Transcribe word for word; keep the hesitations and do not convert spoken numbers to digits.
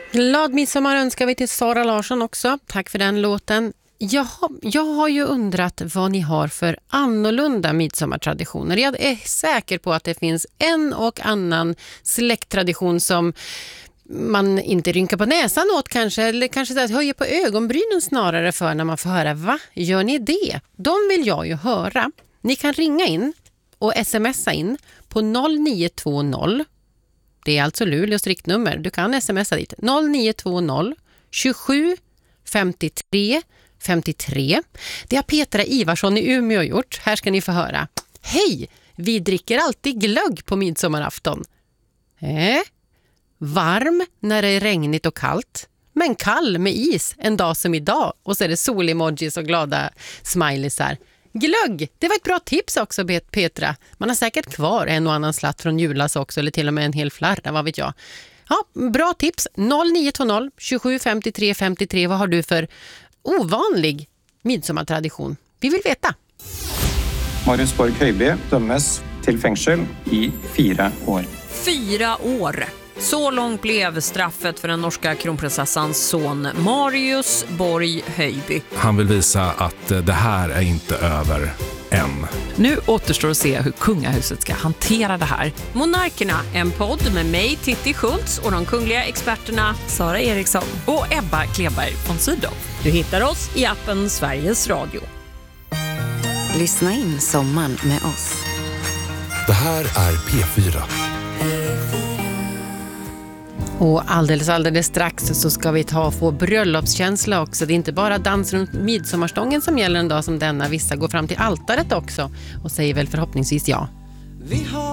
Glad midsommar önskar vi till Sara Larsson också. Tack för den låten. Jag har, jag har ju undrat vad ni har för annorlunda midsommartraditioner. Jag är säker på att det finns en och annan släkttradition som man inte rynkar på näsan åt kanske, eller kanske så att höja på ögonbrynen snarare för när man får höra, va? Gör ni det? De vill jag ju höra. Ni kan ringa in och smsa in på noll nio två noll. Det är alltså Luleås riktnummer. Du kan smsa dit. noll nio två noll tjugosju femtiotre femtiotre. Det har Petra Ivarsson i Umeå gjort. Här ska ni få höra. Hej! Vi dricker alltid glögg på midsommarafton. Eh? Varm när det är regnigt och kallt. Men kall med is en dag som idag. Och så är det sol-emojis och glada smileys här. Glögg, det var ett bra tips också, Petra. Man har säkert kvar en och annan slatt från julas också, eller till och med en hel flarra, vad vet jag. Ja, bra tips. noll nio två noll tjugosju femtiotre femtiotre. Vad har du för ovanlig midsommartradition? Vi vill veta. Marius Borg Høiby dömes till fängelse i fyra år. Fyra år. Så långt blev straffet för den norska kronprinsessans son Marius Borg Høiby. Han vill visa att det här är inte över än. Nu återstår att se hur kungahuset ska hantera det här. Monarkerna, en podd med mig, Titti Schultz, och de kungliga experterna Sara Eriksson och Ebba Kleberg von Sydow. Du hittar oss i appen Sveriges Radio. Lyssna in sommaren med oss. Det här är P fyra. Och alldeles, alldeles strax så ska vi ta och få bröllopskänsla också. Det är inte bara dans runt midsommarstången som gäller en dag som denna. Vissa går fram till altaret också och säger väl förhoppningsvis ja.